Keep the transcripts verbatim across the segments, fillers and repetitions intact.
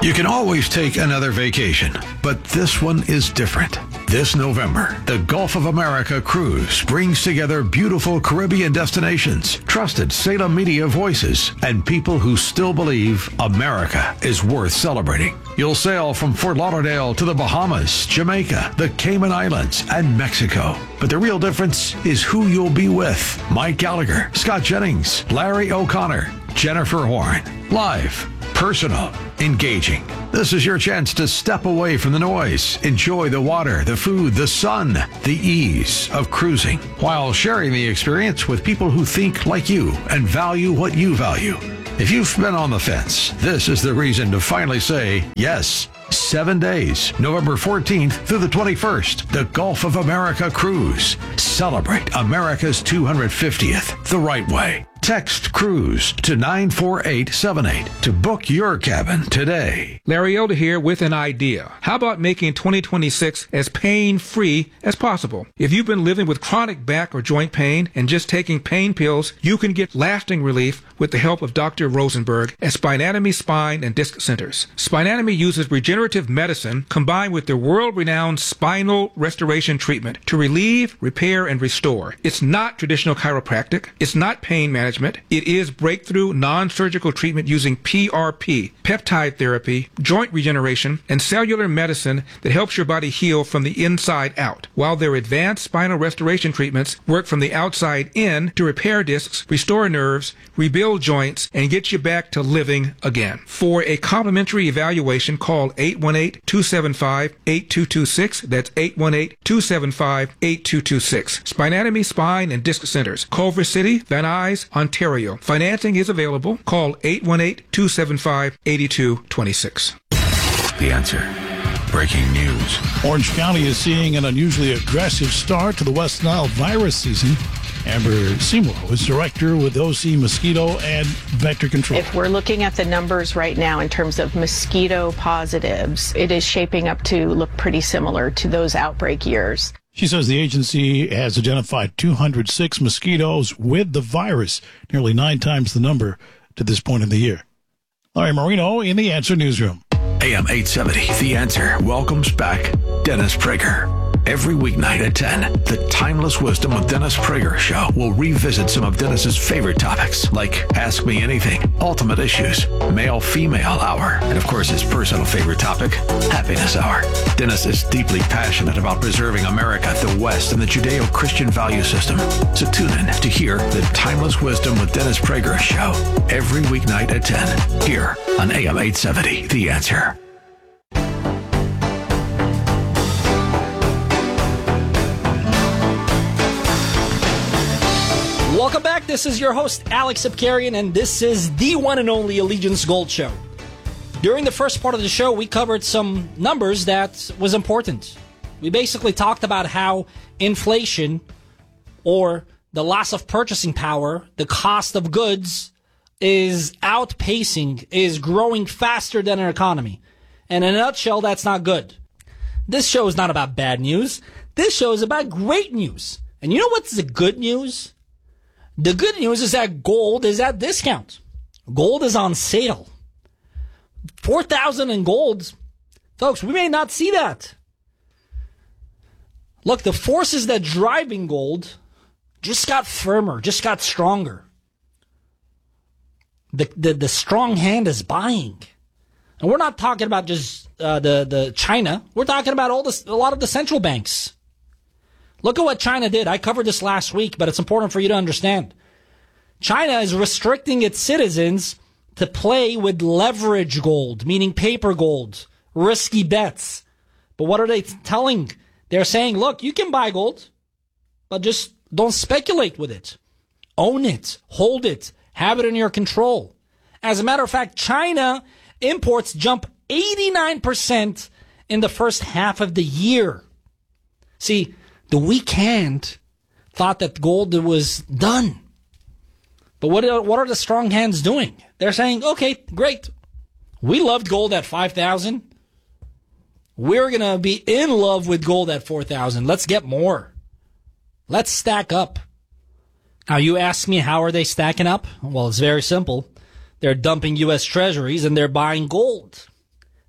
You can always take another vacation, but this one is different. This November, the Gulf of America Cruise brings together beautiful Caribbean destinations, trusted Salem media voices, and people who still believe America is worth celebrating. You'll sail from Fort Lauderdale to the Bahamas, Jamaica, the Cayman Islands, and Mexico. But the real difference is who you'll be with. Mike Gallagher, Scott Jennings, Larry O'Connor, Jennifer Horn. Live, personal, engaging. This is your chance to step away from the noise, enjoy the water, the food, the sun, the ease of cruising, while sharing the experience with people who think like you and value what you value. If you've been on the fence, this is the reason to finally say yes. Seven days, November fourteenth through the twenty-first, the Gulf of America Cruise. Celebrate America's two hundred fiftieth the right way. Text CRUISE to nine four eight seven eight to book your cabin today. Larry Elder here with an idea. How about making twenty twenty-six as pain-free as possible? If you've been living with chronic back or joint pain and just taking pain pills, you can get lasting relief with the help of Doctor Rosenberg at Spinatomy Spine and Disc Centers. Spinatomy uses regenerative medicine combined with their world-renowned spinal restoration treatment to relieve, repair, and restore. It's not traditional chiropractic. It's not pain management. It is breakthrough non-surgical treatment using P R P, peptide therapy, joint regeneration, and cellular medicine that helps your body heal from the inside out, while their advanced spinal restoration treatments work from the outside in to repair discs, restore nerves, rebuild joints, and get you back to living again. For a complimentary evaluation, call eight one eight, two seven five, eight two two six. That's eight one eight, two seven five, eight two two six. Spinatomy Spine and Disc Centers, Culver City, Van Nuys, Ontario. Financing is available. Call eight one eight, two seven five, eight two two six. The Answer. Breaking news. Orange County is seeing an unusually aggressive start to the West Nile virus season. Amber Seymour was director with O C Mosquito and Vector Control. If we're looking at the numbers right now in terms of mosquito positives, it is shaping up to look pretty similar to those outbreak years. She says the agency has identified two hundred six mosquitoes with the virus, nearly nine times the number to this point in the year. Larry Marino in the Answer Newsroom. A M eight seventy, The Answer welcomes back Dennis Prager. Every weeknight at ten, the Timeless Wisdom with Dennis Prager show will revisit some of Dennis's favorite topics, like Ask Me Anything, Ultimate Issues, Male-Female Hour, and of course his personal favorite topic, Happiness Hour. Dennis is deeply passionate about preserving America, the West, and the Judeo-Christian value system. So tune in to hear the Timeless Wisdom with Dennis Prager show every weeknight at ten, here on A M eight seventy, The Answer. Welcome back. This is your host, Alex Ipkarian, and this is the one and only Allegiance Gold Show. During the first part of the show, we covered some numbers that was important. We basically talked about how inflation, or the loss of purchasing power, the cost of goods, is outpacing, is growing faster than our economy. And in a nutshell, that's not good. This show is not about bad news. This show is about great news. And you know what's the good news? The good news is that gold is at discount. Gold is on sale. four thousand in gold. Folks, we may not see that. Look, the forces that driving gold just got firmer, just got stronger. The, the, the strong hand is buying. And we're not talking about just uh, the, the China. We're talking about all this, a lot of the central banks. Look at what China did. I covered this last week, but it's important for you to understand. China is restricting its citizens to play with leverage gold, meaning paper gold, risky bets. But what are they telling? They're saying, look, you can buy gold, but just don't speculate with it. Own it, hold it, have it in your control. As a matter of fact, China imports jump eighty-nine percent in the first half of the year. See, the weak hand thought that gold was done. But what are, what are the strong hands doing? They're saying, okay, great. We loved gold at five thousand. We're going to be in love with gold at four thousand. Let's get more. Let's stack up. Now, you ask me, how are they stacking up? Well, it's very simple. They're dumping U S treasuries and they're buying gold.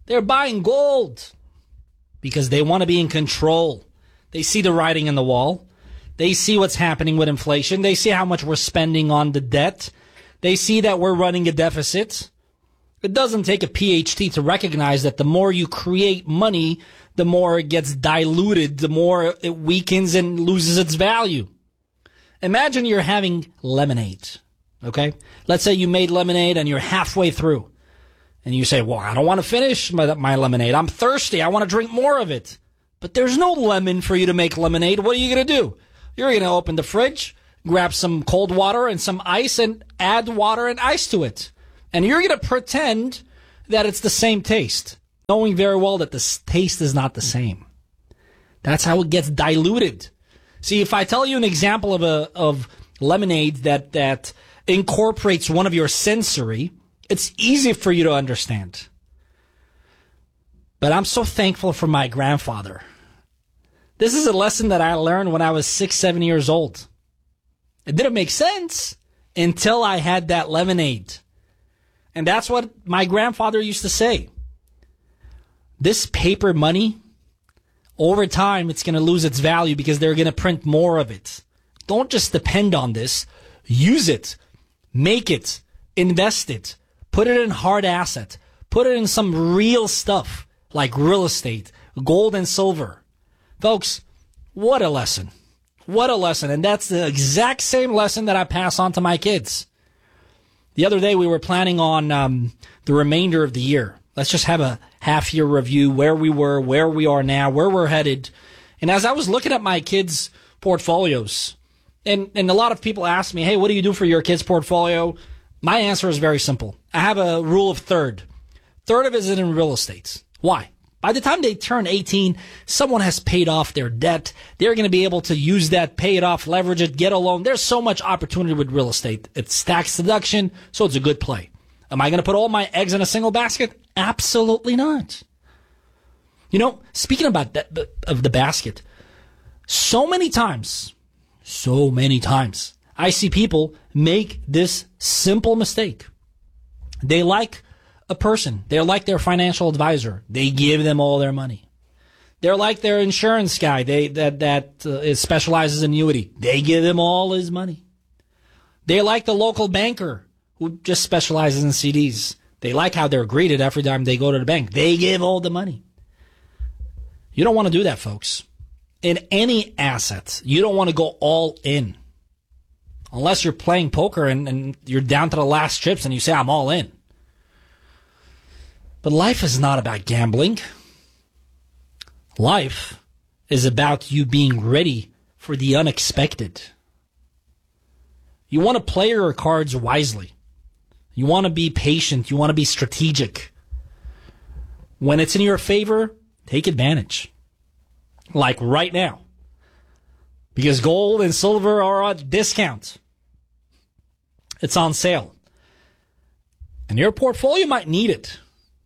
They're buying gold because they want to be in control. They see the writing on the wall. They see what's happening with inflation. They see how much we're spending on the debt. They see that we're running a deficit. It doesn't take a P H D to recognize that the more you create money, the more it gets diluted, the more it weakens and loses its value. Imagine you're having lemonade, okay? Let's say you made lemonade and you're halfway through. And you say, well, I don't want to finish my, my lemonade. I'm thirsty. I want to drink more of it. But there's no lemon for you to make lemonade. What are you going to do? You're going to open the fridge, grab some cold water and some ice, and add water and ice to it. And you're going to pretend that it's the same taste, knowing very well that the taste is not the same. That's how it gets diluted. See, if I tell you an example of a of lemonade that, that incorporates one of your sensory, it's easy for you to understand. But I'm so thankful for my grandfather. This is a lesson that I learned when I was six, seven years old. It didn't make sense until I had that lemonade. And that's what my grandfather used to say. This paper money, over time, it's going to lose its value because they're going to print more of it. Don't just depend on this. Use it. Make it. Invest it. Put it in hard asset. Put it in some real stuff like real estate, gold and silver. Folks, what a lesson. What a lesson. And that's the exact same lesson that I pass on to my kids. The other day we were planning on um, the remainder of the year. Let's just have a half-year review, where we were, where we are now, where we're headed. And as I was looking at my kids' portfolios, and, and a lot of people ask me, hey, what do you do for your kids' portfolio? My answer is very simple. I have a rule of third. Third of it is in real estate. Why? By the time they turn eighteen, someone has paid off their debt. They're going to be able to use that, pay it off, leverage it, get a loan. There's so much opportunity with real estate. It's tax deduction, so it's a good play. Am I going to put all my eggs in a single basket? Absolutely not. You know, speaking about that, of the basket, so many times, so many times, I see people make this simple mistake. They like a person. They're like their financial advisor. They give them all their money. They're like their insurance guy. They that that uh, is specializes in annuity. They give them all his money. They like the local banker who just specializes in C Ds. They like how they're greeted every time they go to the bank. They give all the money. You don't want to do that, folks. In any asset, you don't want to go all in. Unless you're playing poker and, and you're down to the last chips and you say, I'm all in. But life is not about gambling. Life is about you being ready for the unexpected. You want to play your cards wisely. You want to be patient. You want to be strategic. When it's in your favor, take advantage. Like right now. Because gold and silver are at discount. It's on sale. And your portfolio might need it.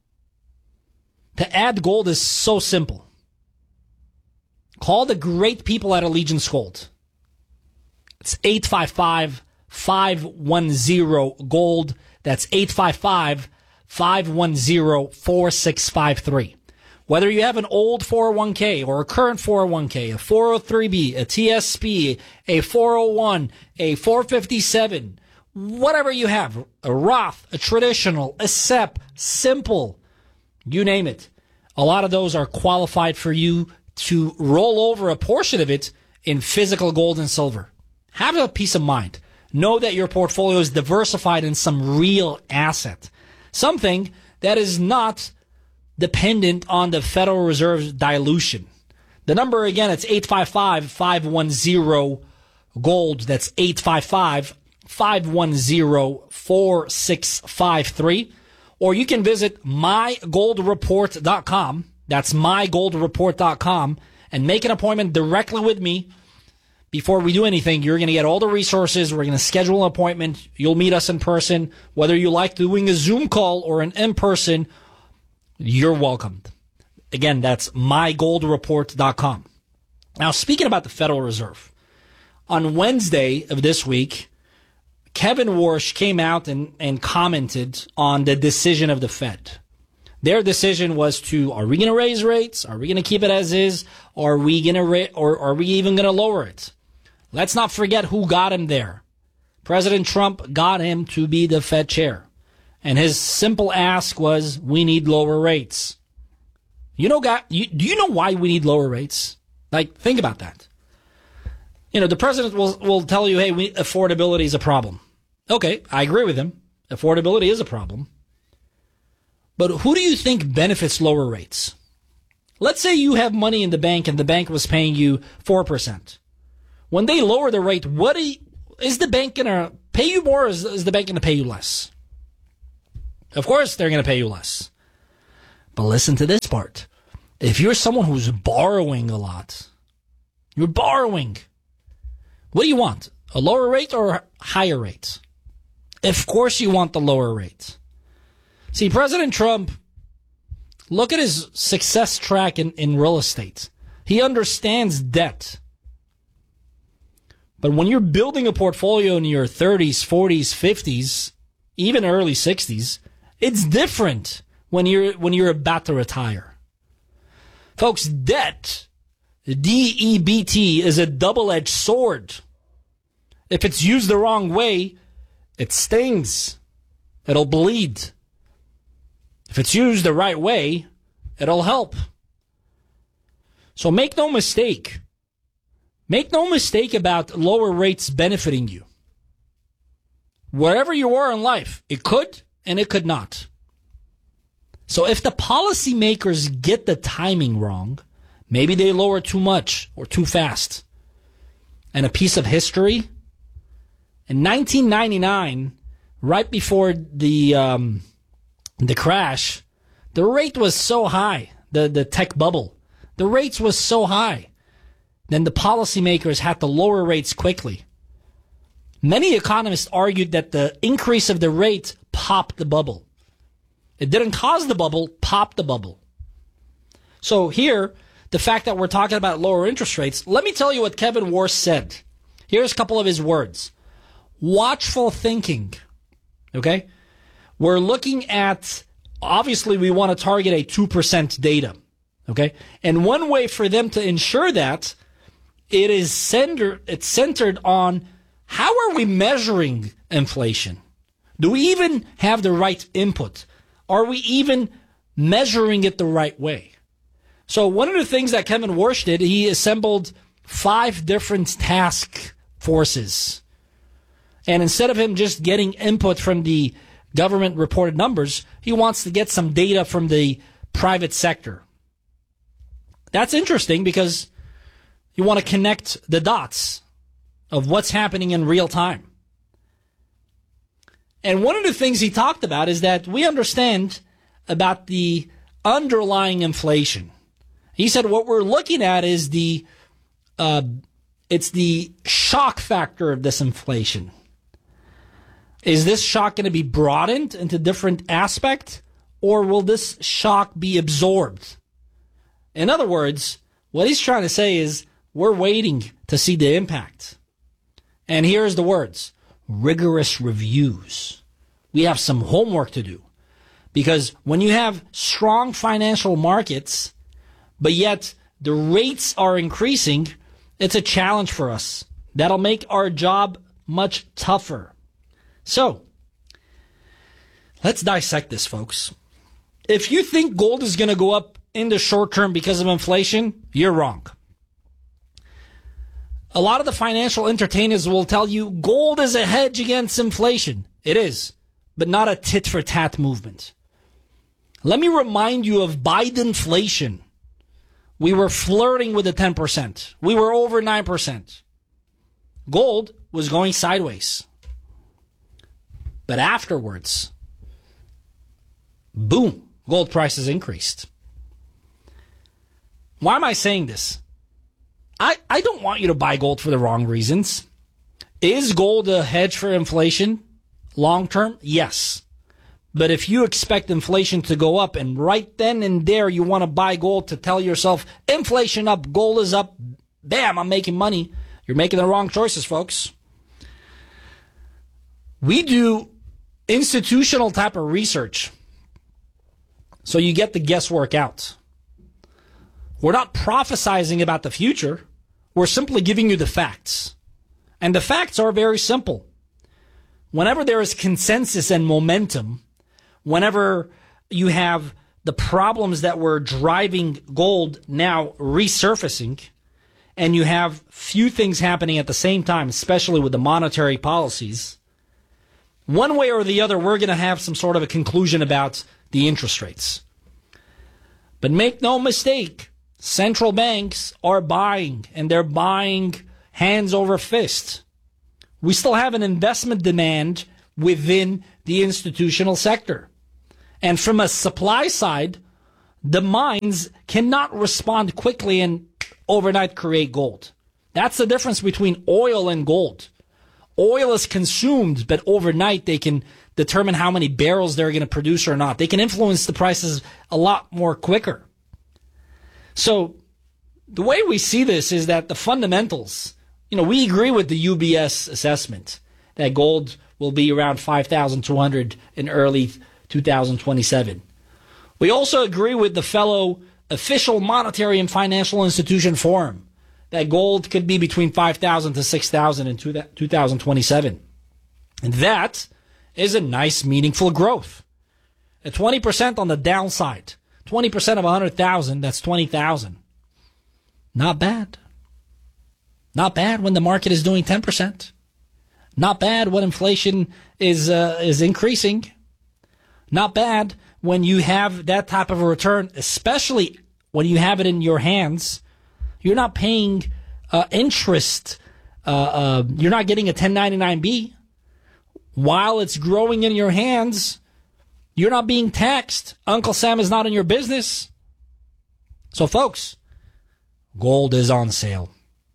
To add gold is so simple. Call the great people at Allegiance Gold. It's eight five five, five one zero, GOLD. That's eight five five, five one zero, four six five three. Whether you have an old four oh one k or a current four oh one k, a four oh three b, a T S P, a four oh one, a four fifty-seven, whatever you have, a Roth, a traditional, a S E P, simple, you name it. A lot of those are qualified for you to roll over a portion of it in physical gold and silver. Have a peace of mind. Know that your portfolio is diversified in some real asset. Something that is not dependent on the Federal Reserve's dilution. The number, again, it's eight five five, five one zero, GOLD. That's eight five five, five one zero, four six five three. Or you can visit my gold report dot com. That's my gold report dot com and make an appointment directly with me. Before we do anything, you're going to get all the resources. We're going to schedule an appointment. You'll meet us in person. Whether you like doing a Zoom call or an in-person, you're welcomed. Again, that's my gold report dot com. Now, speaking about the Federal Reserve, on Wednesday of this week, Kevin Warsh came out and, and commented on the decision of the Fed. Their decision was to, are we going to raise rates? Are we going to keep it as is? Or are we going to ra- or are we even going to lower it? Let's not forget who got him there. President Trump got him to be the Fed chair. And his simple ask was, we need lower rates. You know, guy, you, do you know why we need lower rates? Like, think about that. You know, the president will, will tell you, hey, we, affordability is a problem. Okay, I agree with him. Affordability is a problem. But who do you think benefits lower rates? Let's say you have money in the bank and the bank was paying you four percent. When they lower the rate, what do you, is the bank going to pay you more or is, is the bank going to pay you less? Of course they're going to pay you less. But listen to this part. If you're someone who's borrowing a lot, you're borrowing, what do you want? A lower rate or higher rate? Of course you want the lower rate. See, President Trump, look at his success track in, in real estate. He understands debt. But when you're building a portfolio in your thirties, forties, fifties, even early sixties, it's different when you're when you're about to retire. Folks, debt, D E B T, is a double-edged sword. If it's used the wrong way, it stings. It'll bleed. If it's used the right way, it'll help. So make no mistake. Make no mistake about lower rates benefiting you. Wherever you are in life, it could and it could not. So if the policymakers get the timing wrong, maybe they lower too much or too fast. And a piece of history, in nineteen ninety-nine, right before the um, the crash, the rate was so high, the, the tech bubble. The rates was so high. Then the policymakers had to lower rates quickly. Many economists argued that the increase of the rate popped the bubble. It didn't cause the bubble, popped the bubble. So here, the fact that we're talking about lower interest rates, let me tell you what Kevin Warsh said. Here's a couple of his words. Watchful thinking. Okay? We're looking at, obviously we want to target a two percent data. Okay? And one way for them to ensure that, it is centered, it's centered on how are we measuring inflation? Do we even have the right input? Are we even measuring it the right way? So one of the things that Kevin Warsh did, he assembled five different task forces. And instead of him just getting input from the government reported numbers, he wants to get some data from the private sector. That's interesting because you want to connect the dots of what's happening in real time. And one of the things he talked about is that we understand about the underlying inflation. He said what we're looking at is the uh, it's the shock factor of this inflation. Is this shock going to be broadened into different aspects, or will this shock be absorbed? In other words, what he's trying to say is we're waiting to see the impact. And here's the words: rigorous reviews. We have some homework to do. Because when you have strong financial markets, but yet the rates are increasing, it's a challenge for us. That'll make our job much tougher. So, let's dissect this, folks. If you think gold is going to go up in the short term because of inflation, you're wrong. A lot of the financial entertainers will tell you gold is a hedge against inflation. It is, but not a tit-for-tat movement. Let me remind you of Bidenflation. We were flirting with the ten percent. We were over nine percent. Gold was going sideways. But afterwards, boom, gold prices increased. Why am I saying this? I, I don't want you to buy gold for the wrong reasons. Is gold a hedge for inflation long term? Yes. But if you expect inflation to go up and right then and there you want to buy gold to tell yourself inflation up, gold is up, bam, I'm making money, you're making the wrong choices, folks. We do institutional type of research. So you get the guesswork out. We're not prophesizing about the future. We're simply giving you the facts. And the facts are very simple. Whenever there is consensus and momentum, whenever you have the problems that were driving gold now resurfacing, and you have few things happening at the same time, especially with the monetary policies, one way or the other, we're going to have some sort of a conclusion about the interest rates. But make no mistake, central banks are buying, and they're buying hands over fist. We still have an investment demand within the institutional sector. And from a supply side, the mines cannot respond quickly and overnight create gold. That's the difference between oil and gold. Oil is consumed, but overnight they can determine how many barrels they're going to produce or not. They can influence the prices a lot more quicker. So the way we see this is that the fundamentals, you know, we agree with the U B S assessment that gold will be around five thousand two hundred in early two thousand twenty-seven. We also agree with the fellow official monetary and financial institution forum that gold could be between five thousand to six thousand in two thousand twenty-seven. And that is a nice, meaningful growth. At twenty percent on the downside, twenty percent of one hundred thousand, that's twenty thousand. Not bad. Not bad when the market is doing ten percent. Not bad when inflation is uh, is increasing. Not bad when you have that type of a return, especially when you have it in your hands. You're not paying uh, interest. Uh, uh, you're not getting a ten ninety-nine B. While it's growing in your hands, you're not being taxed. Uncle Sam is not in your business. So, folks, gold is on sale.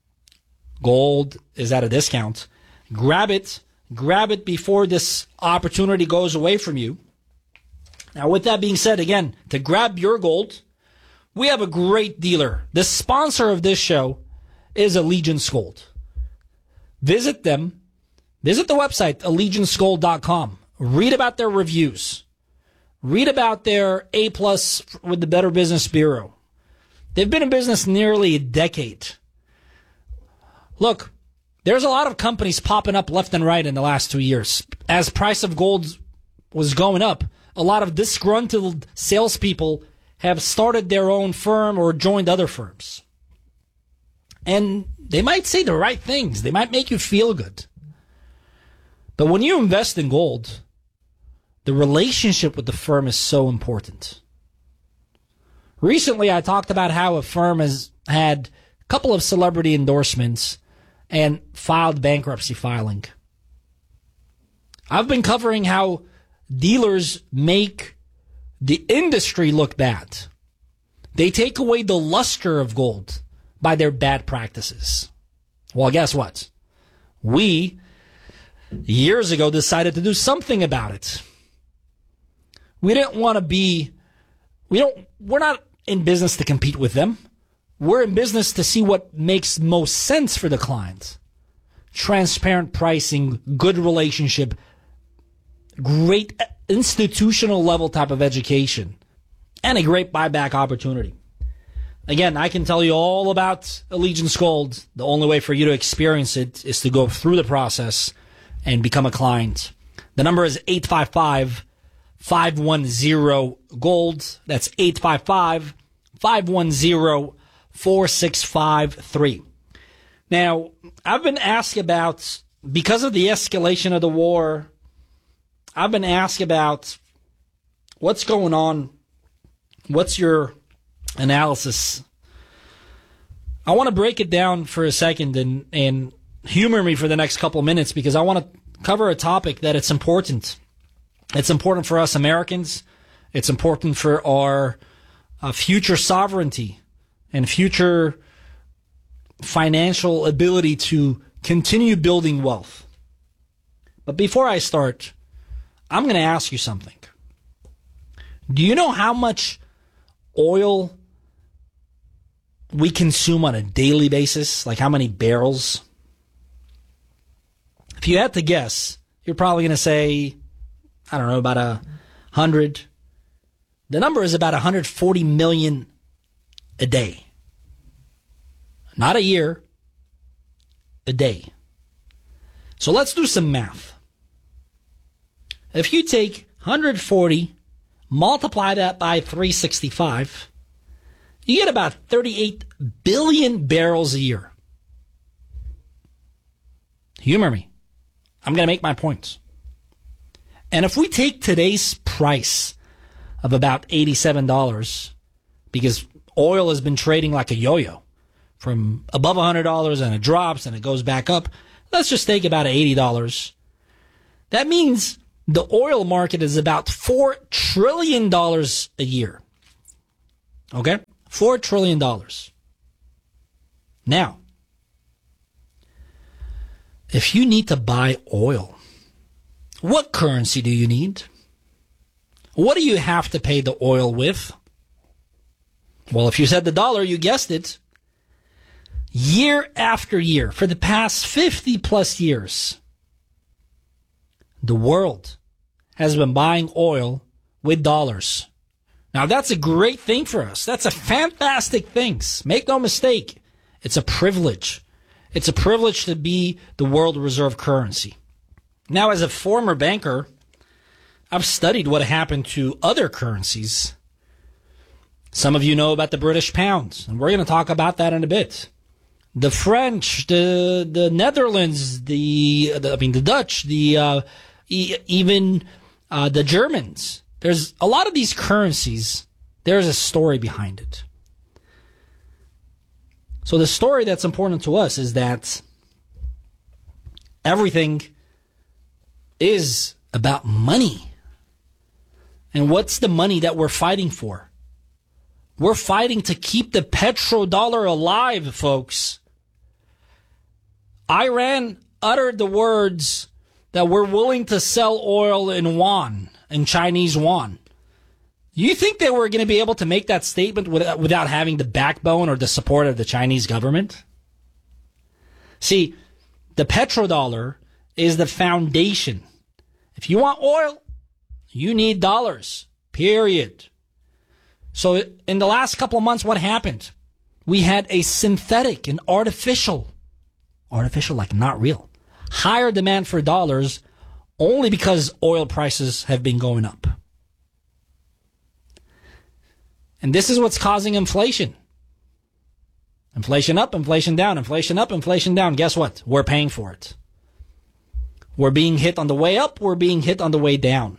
Gold is at a discount. Grab it. Grab it before this opportunity goes away from you. Now, with that being said, again, to grab your gold, we have a great dealer. The sponsor of this show is Allegiance Gold. Visit them. Visit the website, allegiance gold dot com. Read about their reviews. Read about their A plus with the Better Business Bureau. They've been in business nearly a decade. Look, there's a lot of companies popping up left and right in the last two years. As price of gold was going up, a lot of disgruntled salespeople have started their own firm or joined other firms. And they might say the right things. They might make you feel good. But when you invest in gold, the relationship with the firm is so important. Recently, I talked about how a firm has had a couple of celebrity endorsements and filed bankruptcy filing. I've been covering how dealers make the industry look bad. They take away the luster of gold by their bad practices. Well, guess what? We, years ago, decided to do something about it. We didn't want to be, we don't, we're not in business to compete with them. We're in business to see what makes most sense for the client. Transparent pricing, good relationship, great institutional level type of education, and a great buyback opportunity. Again, I can tell you all about Allegiance Gold. The only way for you to experience it is to go through the process and become a client. The number is eight five five, five one zero, GOLD. That's eight five five, five one zero, four six five three. Now, I've been asked about, because of the escalation of the war, I've been asked about what's going on. What's your analysis? I want to break it down for a second and, and humor me for the next couple of minutes, because I want to cover a topic that it's important. It's important for us Americans. It's important for our uh, future sovereignty and future financial ability to continue building wealth. But before I start, I'm going to ask you something. Do you know how much oil we consume on a daily basis? Like how many barrels? If you had to guess, you're probably going to say, I don't know, about a hundred, The number is about one hundred forty million a day. Not a year, a day. So let's do some math. If you take one hundred forty, multiply that by three hundred sixty-five, you get about thirty-eight billion barrels a year. Humor me. I'm going to make my points. And if we take today's price of about eighty-seven dollars, because oil has been trading like a yo-yo, from above one hundred dollars and it drops and it goes back up, let's just take about eighty dollars. That means the oil market is about four trillion dollars a year. Okay? four trillion dollars. Now, if you need to buy oil, what currency do you need? What do you have to pay the oil with? Well, if you said the dollar, you guessed it. Year after year, for the past fifty plus years, the world has been buying oil with dollars. Now, that's a great thing for us. That's a fantastic thing. Make no mistake. It's a privilege. It's a privilege to be the world reserve currency. Now, as a former banker, I've studied what happened to other currencies. Some of you know about the British pound, and we're going to talk about that in a bit. The French, the the Netherlands, the, the I mean the Dutch, the uh, e- even uh, the Germans. There's a lot of these currencies. There's a story behind it. So the story that's important to us is that everything is about money. And what's the money that we're fighting for? We're fighting to keep the petrodollar alive, folks. Iran uttered the words that we're willing to sell oil in yuan, in Chinese yuan. You think they were going to be able to make that statement without, without having the backbone or the support of the Chinese government? See, the petrodollar is the foundation. If you want oil, you need dollars, period. So in the last couple of months, what happened? We had a synthetic and artificial, artificial like not real, higher demand for dollars only because oil prices have been going up. And this is what's causing inflation. Inflation up, inflation down, inflation up, inflation down. Guess what? We're paying for it. We're being hit on the way up, we're being hit on the way down.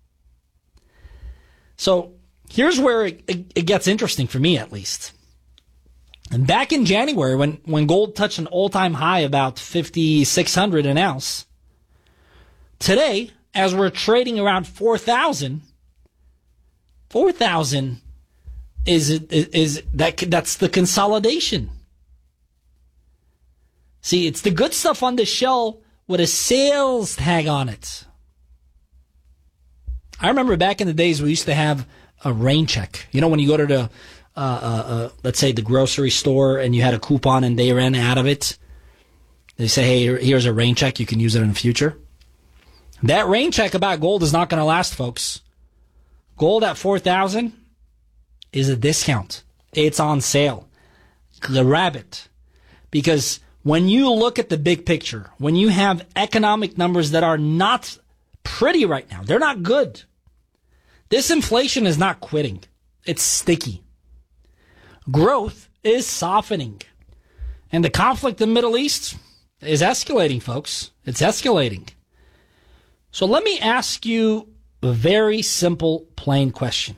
So here's where it, it, it gets interesting for me, at least. And back in January, when, when gold touched an all-time high about fifty-six hundred an ounce, today, as we're trading around four thousand, four thousand is, is, is that, that's the consolidation. See, it's the good stuff on the shelf with a sales tag on it. I remember back in the days we used to have a rain check. You know, when you go to the, uh, uh, uh, let's say the grocery store and you had a coupon and they ran out of it. They say, hey, here's a rain check. You can use it in the future. That rain check about gold is not going to last, folks. Gold at four thousand is a discount. It's on sale. Grab it. Because when you look at the big picture, when you have economic numbers that are not pretty right now, they're not good. This inflation is not quitting. It's sticky. Growth is softening. And the conflict in the Middle East is escalating, folks. It's escalating. So let me ask you a very simple, plain question.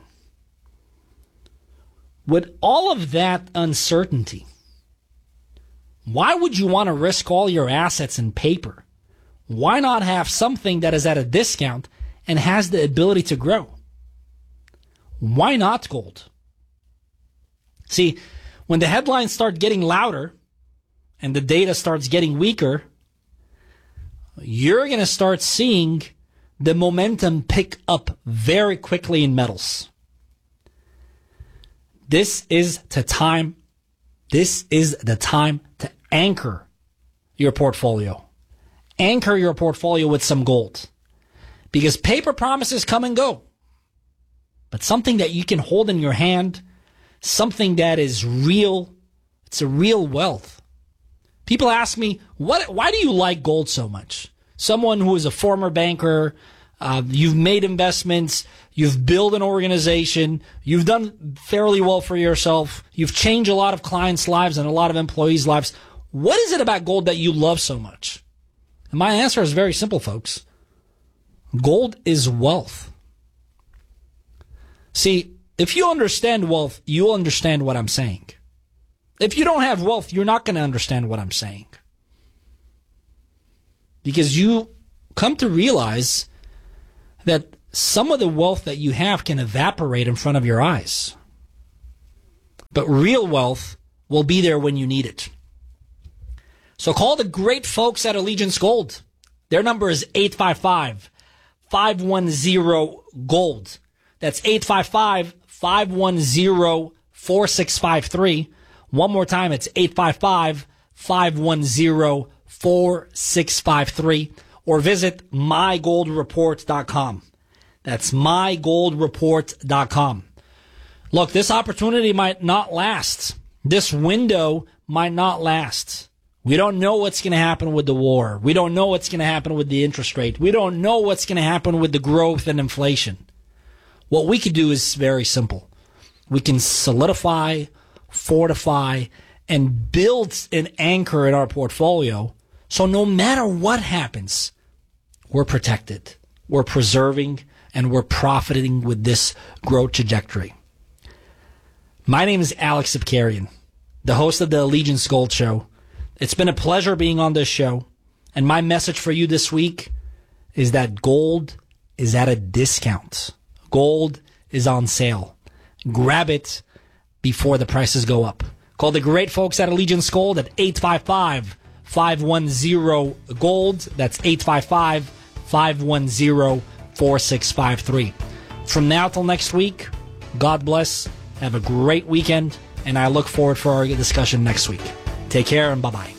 With all of that uncertainty, why would you want to risk all your assets in paper? Why not have something that is at a discount and has the ability to grow? Why not gold? See, when the headlines start getting louder and the data starts getting weaker, you're going to start seeing the momentum pick up very quickly in metals. This is the time. This is the time to anchor your portfolio. Anchor your portfolio with some gold. Because paper promises come and go. but something that you can hold in your hand, something that is real. It's a real wealth. People ask me, what? Why do you like gold so much? Someone who is a former banker, uh, you've made investments, you've built an organization, you've done fairly well for yourself, you've changed a lot of clients' lives and a lot of employees' lives. What is it about gold that you love so much? And my answer is very simple, folks. Gold is wealth. See, if you understand wealth, you'll understand what I'm saying. If you don't have wealth, you're not going to understand what I'm saying. Because you come to realize that some of the wealth that you have can evaporate in front of your eyes. But real wealth will be there when you need it. So call the great folks at Allegiance Gold. Their number is eight five five, five one zero, GOLD. That's eight five five, five one zero, four six five three. One more time, it's eight five five, five one zero, four six five three. Or visit my gold report dot com. That's my gold report dot com. Look, this opportunity might not last. This window might not last. We don't know what's going to happen with the war. We don't know what's going to happen with the interest rate. We don't know what's going to happen with the growth and inflation. What we can do is very simple. We can solidify, fortify, and build an anchor in our portfolio so no matter what happens, we're protected, we're preserving, and we're profiting with this growth trajectory. My name is Alex Sipkarian, the host of the Allegiance Gold Show. It's been a pleasure being on this show, and my message for you this week is that gold is at a discount. Gold is on sale. Grab it before the prices go up. Call the great folks at Allegiance Gold at eight five five, five one zero, GOLD. That's eight five five, five one zero, four six five three. From now till next week, God bless. Have a great weekend, and I look forward for our discussion next week. Take care and bye-bye.